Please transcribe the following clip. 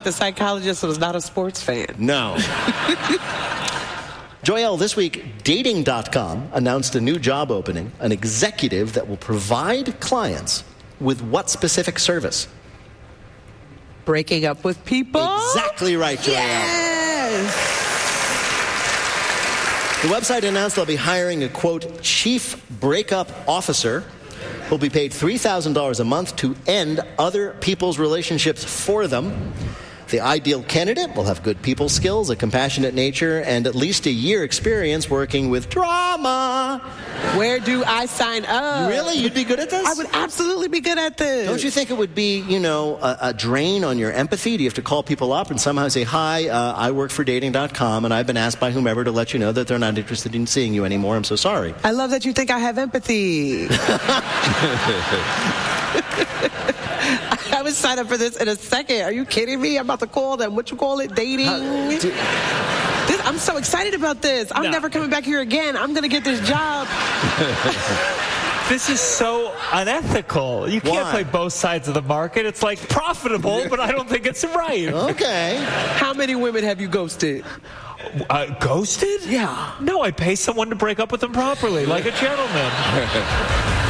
the psychologist was not a sports fan. No. Joelle, this week, Dating.com announced a new job opening, an executive that will provide clients with what specific service? Breaking up with people? Exactly right, Joelle. Yes! The website announced they'll be hiring a, quote, chief breakup officer who'll be paid $3,000 a month to end other people's relationships for them. The ideal candidate will have good people skills, a compassionate nature, and at least a year experience working with drama. Where do I sign up? Really? You'd be good at this? I would absolutely be good at this. Don't you think it would be, a drain on your empathy? Do you have to call people up and somehow say, hi, I work for Dating.com, and I've been asked by whomever to let you know that they're not interested in seeing you anymore. I'm so sorry. I love that you think I have empathy. I would sign up for this in a second. Are you kidding me? I'm about to call them. What you call it? Dating? I'm so excited about this. I'm never coming back here again. I'm going to get this job. This is so unethical. You can't play both sides of the market. It's like profitable, but I don't think it's right. Okay. How many women have you ghosted? Ghosted? Yeah. No, I pay someone to break up with them properly, like a gentleman.